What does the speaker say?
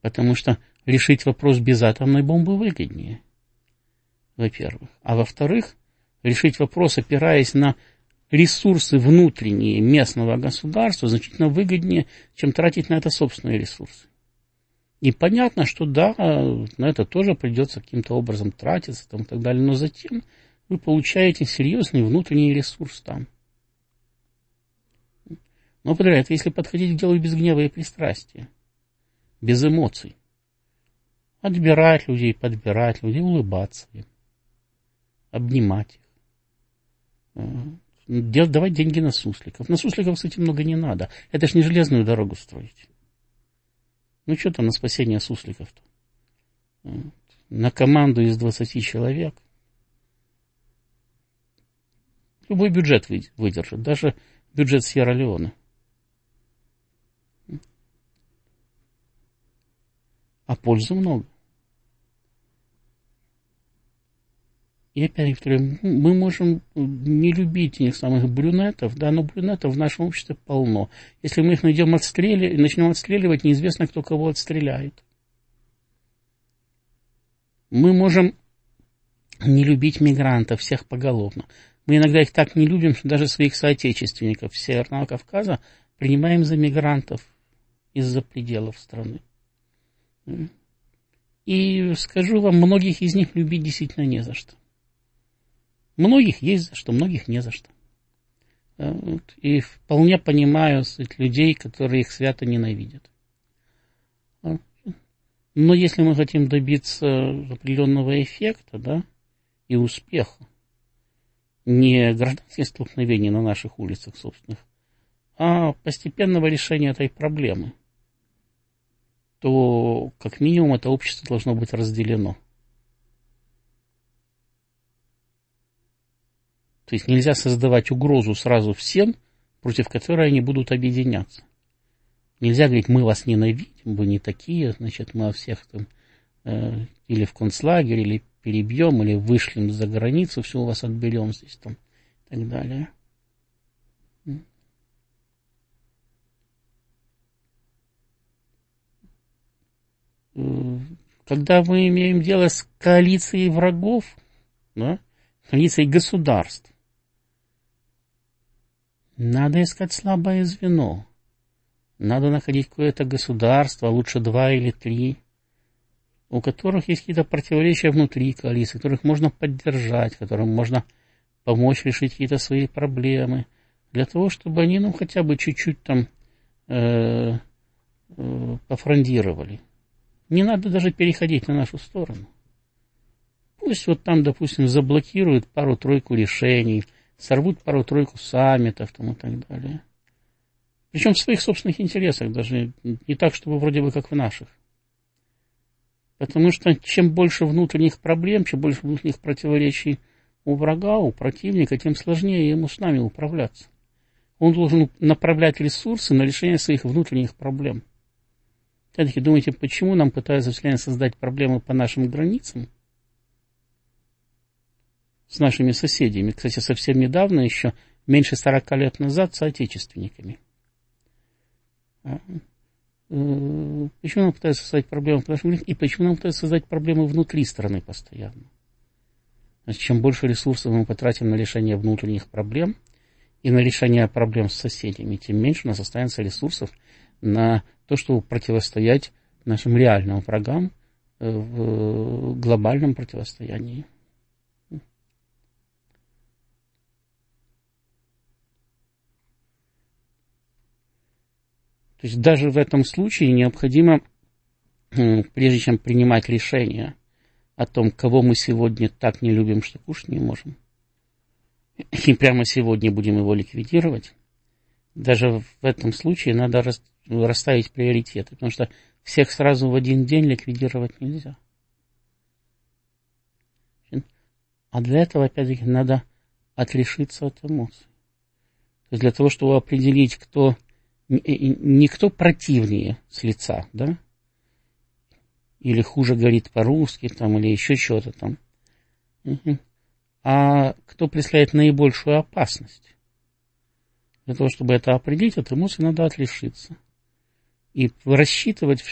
Потому что решить вопрос без атомной бомбы выгоднее, во-первых. А во-вторых, решить вопрос, опираясь на ресурсы внутренние местного государства, значительно выгоднее, чем тратить на это собственные ресурсы. И понятно, что да, на это тоже придется каким-то образом тратиться там, и так далее, но затем вы получаете серьезный внутренний ресурс там. Но, например, это если подходить к делу без гнева и пристрастия, без эмоций. Отбирать людей, подбирать людей, улыбаться им, обнимать их. Давать деньги на сусликов. На сусликов, кстати, много не надо. Это ж не железную дорогу строить. Ну, что там на спасение сусликов-то? На команду из 20 человек. Любой бюджет выдержит. Даже бюджет Сьерра-Леоне. А пользы много. И опять повторяю, мы можем не любить этих самых брюнетов, да, но брюнетов в нашем обществе полно. Если мы их начнем отстреливать, неизвестно, кто кого отстреляет. Мы можем не любить мигрантов всех поголовно. Мы иногда их так не любим, что даже своих соотечественников с Северного Кавказа принимаем за мигрантов из-за пределов страны. И скажу вам, многих из них любить действительно не за что. Многих есть за что, многих не за что. И вполне понимаю людей, которые их свято ненавидят. Но если мы хотим добиться определенного эффекта, да, и успеха, не гражданских столкновений на наших улицах собственных, а постепенного решения этой проблемы, то как минимум это общество должно быть разделено. То есть нельзя создавать угрозу сразу всем, против которой они будут объединяться. Нельзя говорить, мы вас ненавидим, вы не такие, значит, мы всех там или в концлагерь, или перебьем, или вышлем за границу, все у вас отберем здесь там и так далее. Когда мы имеем дело с коалицией врагов, да, коалицией государств, надо искать слабое звено. Надо находить какое-то государство, лучше 2 или 3, у которых есть какие-то противоречия внутри коалиции, которых можно поддержать, которым можно помочь решить какие-то свои проблемы, для того, чтобы они, ну, хотя бы чуть-чуть там пофрондировали. Не надо даже переходить на нашу сторону. Пусть вот там, допустим, заблокируют пару-тройку решений, сорвут пару-тройку саммитов там, и так далее. Причем в своих собственных интересах, даже не так, чтобы вроде бы как в наших. Потому что чем больше внутренних проблем, чем больше внутренних противоречий у врага, у противника, тем сложнее ему с нами управляться. Он должен направлять ресурсы на решение своих внутренних проблем. Опять-таки, думаете, почему нам пытаются все время создать проблемы по нашим границам? С нашими соседями, кстати, совсем недавно, еще меньше 40 лет назад, с соотечественниками. Почему нам пытаются создать проблемы по нашим границам, и почему нам пытаются создать проблемы внутри страны постоянно? Значит, чем больше ресурсов мы потратим на решение внутренних проблем и на решение проблем с соседями, тем меньше у нас останется ресурсов на то, чтобы противостоять нашим реальным врагам в глобальном противостоянии. То есть даже в этом случае необходимо, прежде чем принимать решение о том, кого мы сегодня так не любим, что кушать не можем, и прямо сегодня будем его ликвидировать, даже в этом случае надо расставить приоритеты, потому что всех сразу в один день ликвидировать нельзя. А для этого, опять-таки, надо отрешиться от эмоций. То есть для того, чтобы определить, кто не кто противнее с лица, да, или хуже говорит по-русски, там, или еще что-то там, а кто представляет наибольшую опасность. Для того, чтобы это определить, от эмоций надо отрешиться. И рассчитывать